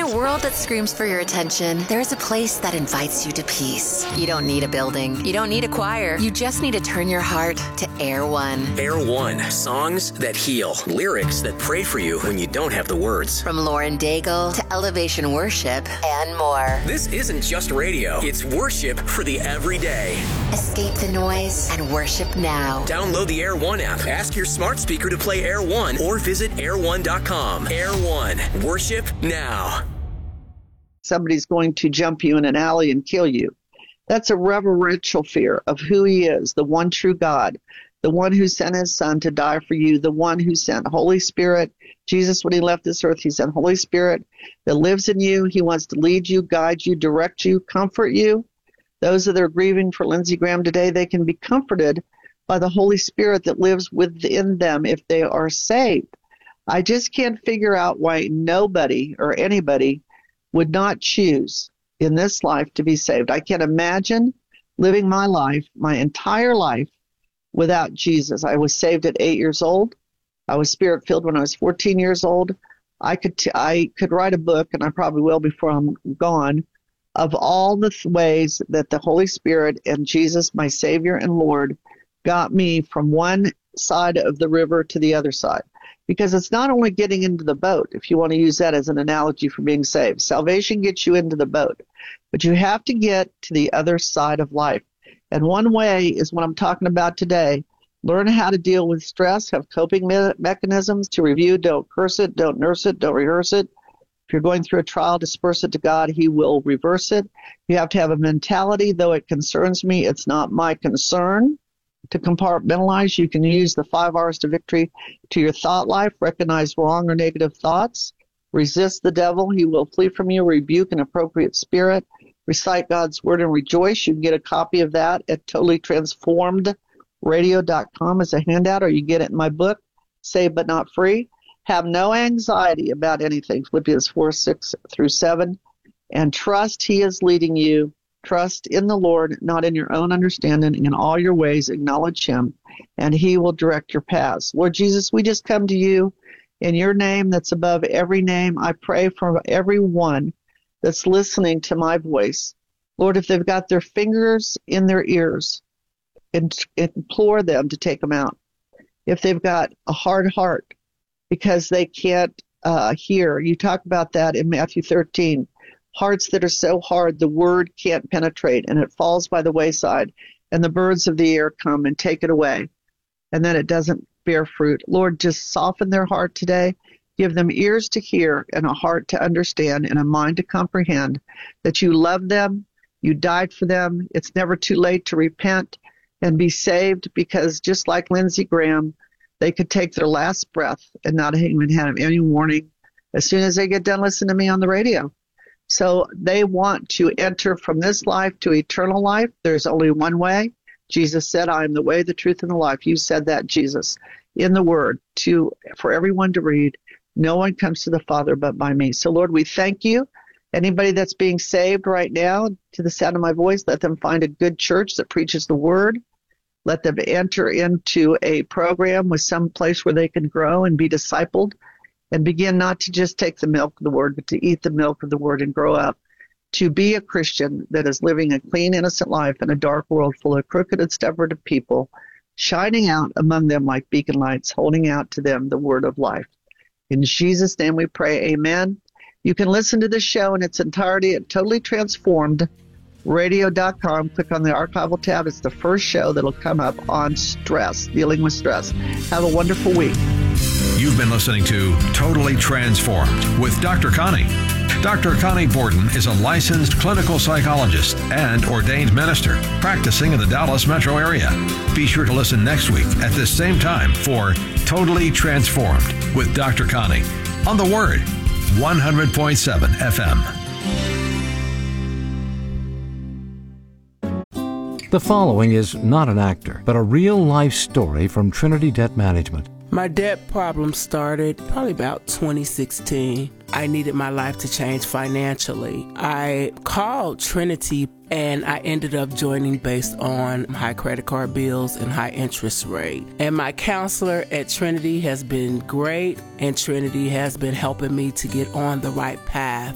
a world that screams for your attention, there's a place that invites you to peace. You don't need a building. You don't need a choir. You just need to turn your heart to Air One. Air One. Songs that heal. Lyrics that pray for you when you don't have the words. From Lauren Daigle to Elevation Worship and more. This isn't just radio. It's worship for the everyday. Escape the noise and worship now. Download the Air One app. Ask your smart speaker to play Air One or visit air1.com. Air One. Worship now. Somebody's going to jump you in an alley and kill you. That's a reverential fear of who he is, the one true God, the one who sent his son to die for you, the one who sent Holy Spirit. Jesus, when he left this earth, he sent Holy Spirit that lives in you. He wants to lead you, guide you, direct you, comfort you. Those that are grieving for Lindsey Graham today, they can be comforted by the Holy Spirit that lives within them if they are saved. I just can't figure out why nobody or anybody would not choose in this life to be saved. I can't imagine living my life, my entire life, without Jesus. I was saved at 8 years old. I was Spirit-filled when I was 14 years old. I could write a book, and I probably will before I'm gone, of all the ways that the Holy Spirit and Jesus, my Savior and Lord, got me from one side of the river to the other side. Because it's not only getting into the boat, if you want to use that as an analogy for being saved. Salvation gets you into the boat, but you have to get to the other side of life. And one way is what I'm talking about today. Learn how to deal with stress, have coping mechanisms to review. Don't curse it, don't nurse it, don't rehearse it. If you're going through a trial, disperse it to God. He will reverse it. You have to have a mentality, though it concerns me, it's not my concern. To compartmentalize, you can use the 5 R's to victory to your thought life. Recognize wrong or negative thoughts. Resist the devil. He will flee from you. Rebuke an appropriate spirit. Recite God's word and rejoice. You can get a copy of that at totallytransformedradio.com as a handout, or you get it in my book, Saved But Not Free. Have no anxiety about anything, Philippians 4:6-7. And trust he is leading you. Trust in the Lord, not in your own understanding. In all your ways, acknowledge him, and he will direct your paths. Lord Jesus, we just come to you in your name that's above every name. I pray for everyone that's listening to my voice. Lord, if they've got their fingers in their ears, implore them to take them out. If they've got a hard heart because they can't hear, you talk about that in Matthew 13. Hearts that are so hard the word can't penetrate, and it falls by the wayside, and the birds of the air come and take it away, and then it doesn't bear fruit. Lord, just soften their heart today. Give them ears to hear and a heart to understand and a mind to comprehend that you love them, you died for them. It's never too late to repent and be saved, because just like Lindsey Graham, they could take their last breath and not even have any warning as soon as they get done listening to me on the radio. So they want to enter from this life to eternal life. There's only one way. Jesus said, I am the way, the truth, and the life. You said that, Jesus, in the Word for everyone to read. No one comes to the Father but by me. So, Lord, we thank you. Anybody that's being saved right now, to the sound of my voice, let them find a good church that preaches the Word. Let them enter into a program with some place where they can grow and be discipled, and begin not to just take the milk of the word, but to eat the milk of the word and grow up to be a Christian that is living a clean, innocent life in a dark world full of crooked and stubborn people, shining out among them like beacon lights, holding out to them the word of life. In Jesus' name we pray, amen. You can listen to this show in its entirety at totallytransformedradio.com. Click on the archival tab. It's the first show that'll come up on stress, dealing with stress. Have a wonderful week. You've been listening to Totally Transformed with Dr. Connie. Dr. Connie Borden is a licensed clinical psychologist and ordained minister practicing in the Dallas metro area. Be sure to listen next week at this same time for Totally Transformed with Dr. Connie on The Word, 100.7 FM. The following is not an actor, but a real-life story from Trinity Debt Management. My debt problem started probably about 2016. I needed my life to change financially. I called Trinity and I ended up joining based on high credit card bills and high interest rate. And my counselor at Trinity has been great, and Trinity has been helping me to get on the right path.